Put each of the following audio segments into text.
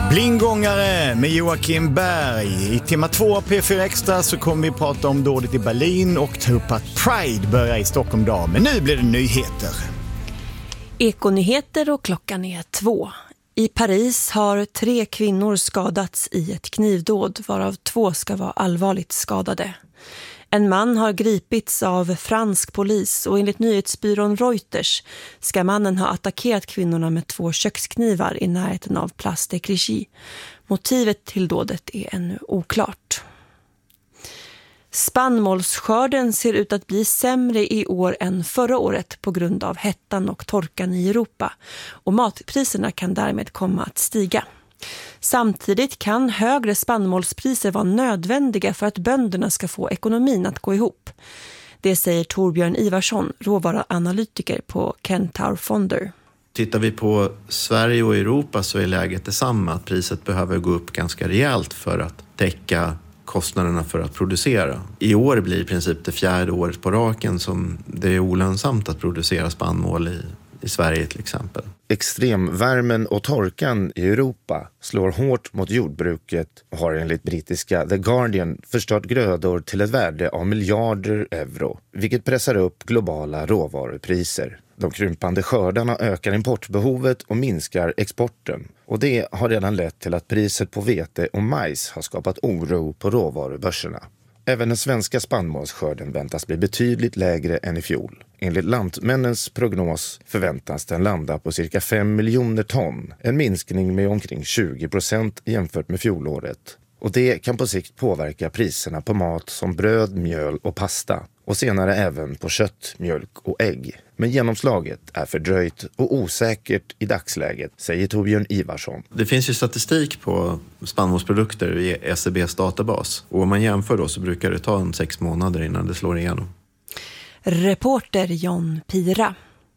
Blindgångare med Joakim Berg. I tema 2 av P4 Extra så kommer vi prata om dådet i Berlin och ta upp att Pride börjar i Stockholm idag. Men nu blir det nyheter. Ekonyheter och klockan är 2. I Paris har 3 kvinnor skadats i ett knivdåd, varav 2 ska vara allvarligt skadade. En man har gripits av fransk polis och enligt nyhetsbyrån Reuters ska mannen ha attackerat kvinnorna med 2 köksknivar i närheten av Place de Clichy. Motivet till dådet är ännu oklart. Spannmålsskörden ser ut att bli sämre i år än förra året på grund av hettan och torkan i Europa, och matpriserna kan därmed komma att stiga. Samtidigt kan högre spannmålspriser vara nödvändiga för att bönderna ska få ekonomin att gå ihop. Det säger Torbjörn Ivarsson, råvaruanalytiker på Kentaur Fonder. Tittar vi på Sverige och Europa så är läget detsamma, att priset behöver gå upp ganska rejält för att täcka kostnaderna för att producera. I år blir i princip det 4:e året på raken som det är olönsamt att producera spannmål i Sverige till exempel. Extremvärmen och torkan i Europa slår hårt mot jordbruket och har enligt brittiska The Guardian förstört grödor till ett värde av miljarder euro, vilket pressar upp globala råvarupriser. De krympande skördarna ökar importbehovet och minskar exporten, och det har redan lett till att priset på vete och majs har skapat oro på råvarubörserna. Även den svenska spannmålsskörden väntas bli betydligt lägre än i fjol. Enligt Lantmännens prognos förväntas den landa på cirka 5 miljoner ton, en minskning med omkring 20% jämfört med fjolåret. Och det kan på sikt påverka priserna på mat som bröd, mjöl och pasta, och senare även på kött, mjölk och ägg. Men genomslaget är fördröjt och osäkert i dagsläget, säger Torbjörn Ivarsson. Det finns ju statistik på spannmålsprodukter i SCBs databas. Och om man jämför då så brukar det ta 6 månader innan det slår igenom. Reporter John Pira.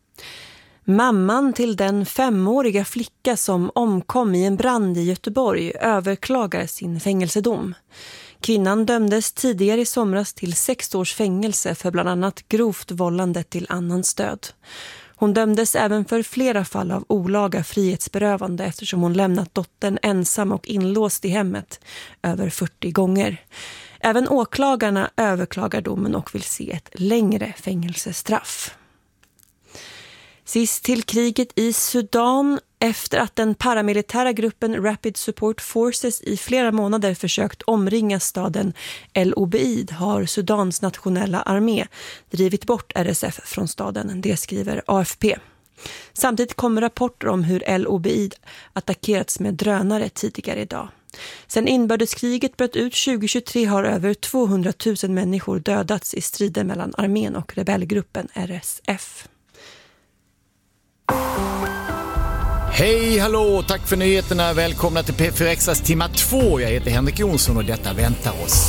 Mamman till den 5-åriga flicka som omkom i en brand i Göteborg överklagar sin fängelsedom. Kvinnan dömdes tidigare i somras till 6 års fängelse för bland annat grovt vållande till annans död. Hon dömdes även för flera fall av olaga frihetsberövande eftersom hon lämnat dottern ensam och inlåst i hemmet över 40 gånger. Även åklagarna överklagar domen och vill se ett längre fängelsestraff. Sist till kriget i Sudan. Efter att den paramilitära gruppen Rapid Support Forces i flera månader försökt omringa staden El Obeid har Sudans nationella armé drivit bort RSF från staden, det skriver AFP. Samtidigt kommer rapporter om hur El Obeid attackerats med drönare tidigare idag. Sen inbördeskriget bröt ut 2023 har över 200 000 människor dödats i strider mellan armén och rebellgruppen RSF. Hej, hallå, tack för nyheterna. Välkomna till P4 Extras tema 2. Jag heter Henrik Jonsson och detta väntar oss.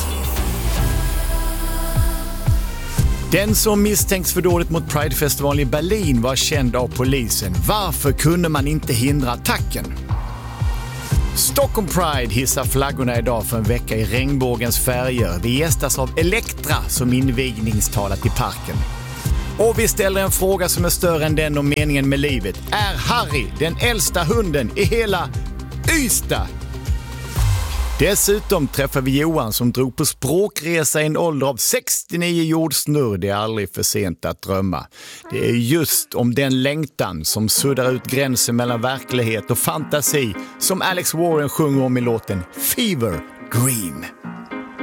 Den som misstänks för dådet mot Pride-festivalen i Berlin var känd av polisen. Varför kunde man inte hindra attacken? Stockholm Pride hissar flaggorna idag för en vecka i regnbågens färger. Vi gästas av Elektra som invigningstalat i parken. Och vi ställer en fråga som är större än den om meningen med livet. Är Harry den äldsta hunden i hela Ystad? Dessutom träffar vi Johan som drog på språkresa i en ålder av 69 jordsnurr. Det är aldrig för sent att drömma. Det är just om den längtan som suddar ut gränsen mellan verklighet och fantasi som Alex Warren sjunger om i låten Fever Dream.